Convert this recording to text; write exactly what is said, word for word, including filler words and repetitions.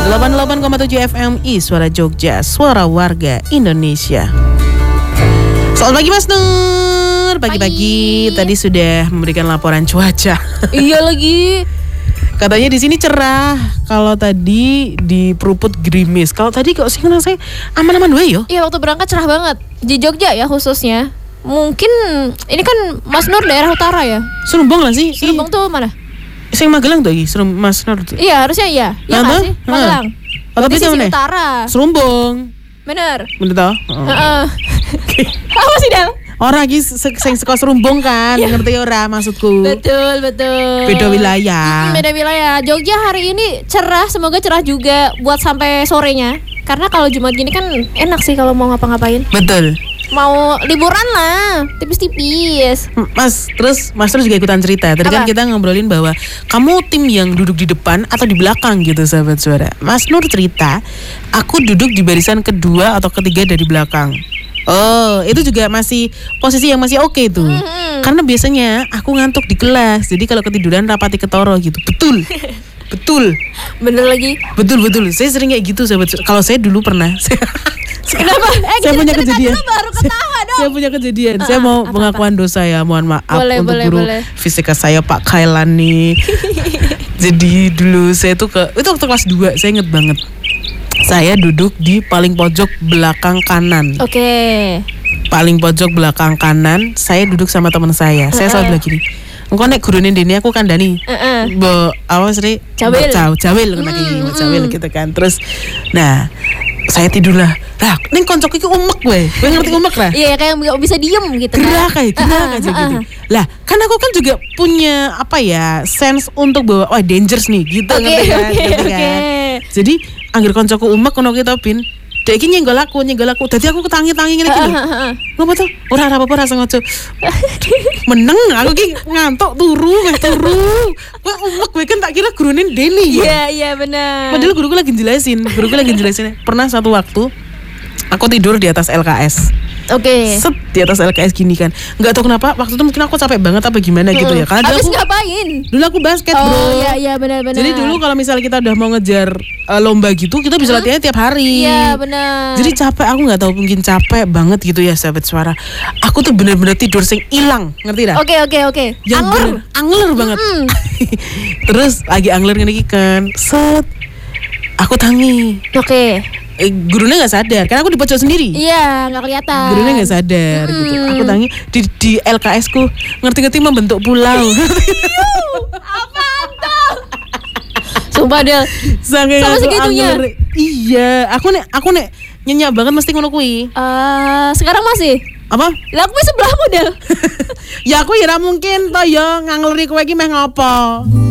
delapan puluh delapan koma tujuh F M I Suara Jogja, suara warga Indonesia. Selamat pagi Mas Nur. Pagi-pagi Pagi. tadi sudah memberikan laporan cuaca. Iya lagi. Katanya di sini cerah. Kalau tadi di Pruput gerimis. Kalau tadi kok sih saya aman-aman wae yo. Iya waktu berangkat cerah banget. Di Jogja ya khususnya. Mungkin ini kan Mas Nur daerah utara ya. Serumbong lah sih. Serumbong tuh mana? Sing Magelang tuh iki, Serum Mas Nur. Iya harusnya iya. Iya nggak sih? Magelang. Oh, tapi Di sisi mana? utara. Serumbong. Bener. Bener toh? Heeh. Apa sih Del? Ora iki sing saka Serumbong kan, ngerti ora maksudku? Betul betul. Beda wilayah. Hmm, beda wilayah. Jogja hari ini cerah, semoga cerah juga buat sampai sorenya. Karena kalau Jumat gini kan enak sih kalau mau ngapa-ngapain. Betul. Mau liburan lah, tipis-tipis. Mas, terus Mas terus juga ikutan cerita. Tadi kan Apa? kita ngobrolin bahwa kamu tim yang duduk di depan atau di belakang gitu sahabat suara. Mas Nur cerita, aku duduk di barisan kedua atau ketiga dari belakang. Oh, itu juga masih posisi yang masih oke tuh. Mm-hmm. Karena biasanya aku ngantuk di kelas. Jadi kalau ketiduran rapati ketoro gitu. Betul. Betul. Bener lagi. Betul betul. Saya sering kayak gitu sahabat. Kalau saya dulu pernah. Kenapa? Eh, Saya kita punya cerita kejadian. dulu baru ketawa dong. Saya punya kejadian. Uh, saya mau apa-apa. pengakuan dosa ya. Mohon maaf Boleh, untuk boleh, guru boleh. fisika saya Pak Kailan nih. Jadi dulu saya tuh ke itu waktu kelas dua, saya inget banget. Saya duduk di paling pojok belakang kanan. Oke. Paling pojok belakang kanan, saya duduk sama teman saya. Saya selalu bilang gini, engkau nek gurune dene aku kandhani. Heeh. Mbok awas Ri, Cawil. Mbok Cawil ngono iki, Mbok Cawil gitu kan. Terus nah, saya tidur lah. Lah, ning koncoku iki umek we. Kowe ngerti umek lah? Iya kayak nggak bisa diem gitu kan. Gerak kayak gerak aja gitu. Lah, kan aku kan juga punya apa ya, sense untuk bahwa wah dangerous nih gitu Oke, ngerti kan? oke, Ngerti kan? oke. Jadi angger koncoku umek kono kita pin. Dek iki nyenggol aku, nyenggol aku. Dadi aku ketangi-tangi ngene iki lho. Ngopo to? Ora apa-apa ora sengaja. Meneng aku ki ngantuk turu, wis turu. Kok umek kowe kan tak kira gurune Deni ya. Iya iya benar. Padahal guruku lagi jelasin, guruku lagi jelasin. Pernah satu waktu aku tidur di atas L K S. Oke. Set di atas L K S gini kan. Enggak tahu kenapa waktu itu mungkin aku capek banget apa gimana gitu ya. Karena dulu Habis aku, ngapain? dulu aku basket, Oh Bro. iya iya benar-benar. Jadi dulu kalau misalnya kita udah mau ngejar uh, lomba gitu, kita bisa latihannya tiap hari. Iya benar. Jadi capek, aku nggak tahu mungkin capek banget gitu ya sahabat suara. Aku tuh bener-bener tidur sing hilang, ngerti dah? Oke oke oke. Yang Angler. bener, angler banget. Terus lagi angler ngene iki kan, set. Aku tangi. Oke. Eh, gurunya nggak sadar, karena aku di pojok sendiri. Iya nggak kelihatan. Gurunya nggak sadar gitu. Aku tangi di, di L K S ku ngerti-ngerti membentuk pulau. Apaan tuh? Sumpah Del. Saking Sama aku segitunya? angler. Iya, aku nek aku nek nyenyak banget mesti ngono kuwi. Eh, sekarang masih? Apa? Lah aku sebelah model. Ya aku ya ra mungkin toh ya ngangleri kowe iki meh ngopo.